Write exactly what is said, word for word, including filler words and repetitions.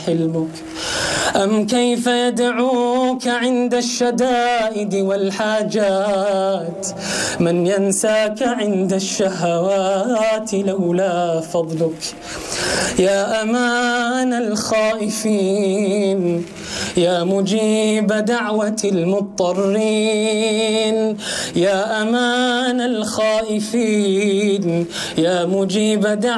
حلمك؟ أم كيف يدعوك عند الشدائد والحاجات من ينساك عند الشهوات لولا فضلك؟ يا أمان الخائفين، يا مجيب دعوة المضطرين، يا أمان الخائفين، يا مجيب دعوة